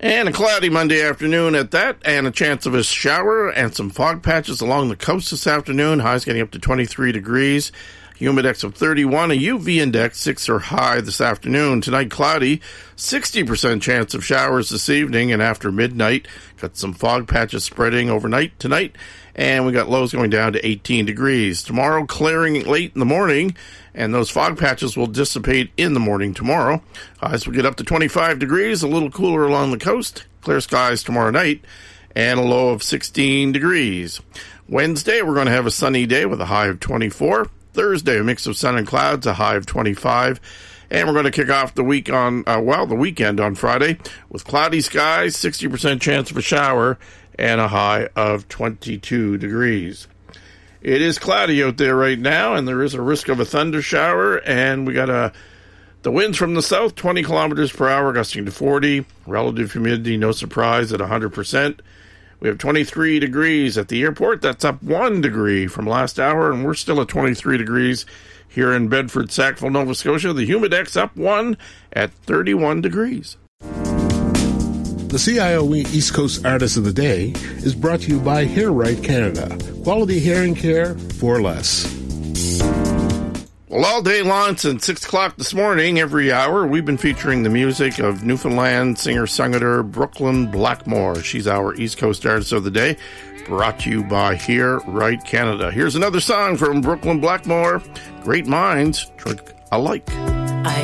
And a cloudy Monday afternoon at that, and a chance of a shower and some fog patches along the coast this afternoon. Highs getting up to 23 degrees. Humidex of 31, a UV index 6 or high this afternoon. Tonight, cloudy, 60% chance of showers this evening, and after midnight, got some fog patches spreading overnight tonight, and we got lows going down to 18 degrees. Tomorrow, clearing late in the morning, and those fog patches will dissipate in the morning tomorrow. Highs will get up to 25 degrees, a little cooler along the coast. Clear skies tomorrow night, and a low of 16 degrees. Wednesday, we're going to have a sunny day with a high of 24. Thursday, a mix of sun and clouds, a high of 25. And we're going to kick off the week on, the weekend on Friday with cloudy skies, 60% chance of a shower, and a high of 22 degrees. It is cloudy out there right now, and there is a risk of a thunder shower, and we got the winds from the south, 20 kilometers per hour, gusting to 40. Relative humidity, no surprise, at 100%. We have 23 degrees at the airport. That's up 1 degree from last hour, and we're still at 23 degrees here in Bedford, Sackville, Nova Scotia. The Humidex up 1 at 31 degrees. The CIOE East Coast Artist of the Day is brought to you by Hair Right Canada. Quality hearing care for less. Well, all day long since 6 o'clock this morning, every hour, we've been featuring the music of Newfoundland singer-songwriter Brooklyn Blackmore. She's our East Coast Artist of the Day, brought to you by Hair Right Canada. Here's another song from Brooklyn Blackmore, Great Minds Think Alike.